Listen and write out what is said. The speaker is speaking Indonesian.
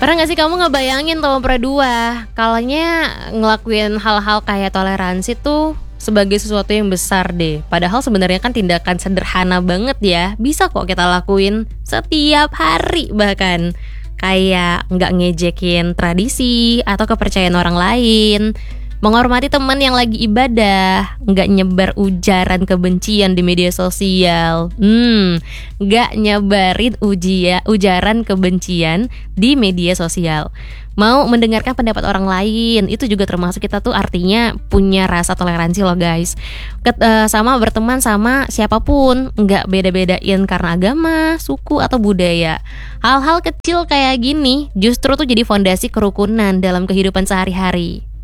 Pernah gak sih kamu ngebayangin tahun perdua kalanya ngelakuin hal-hal kayak toleransi tuh sebagai sesuatu yang besar deh. Padahal sebenarnya kan tindakan sederhana banget ya. Bisa kok kita lakuin setiap hari bahkan. Kayak gak ngejekin tradisi atau kepercayaan orang lain, menghormati teman yang lagi ibadah, gak nyebar ujaran kebencian di media sosial, gak nyebarin ujaran kebencian di media sosial. Mau mendengarkan pendapat orang lain, itu juga termasuk kita tuh artinya punya rasa toleransi loh guys. Sama berteman sama siapapun, gak beda-bedain karena agama, suku, atau budaya. Hal-hal kecil kayak gini justru tuh jadi fondasi kerukunan dalam kehidupan sehari-hari.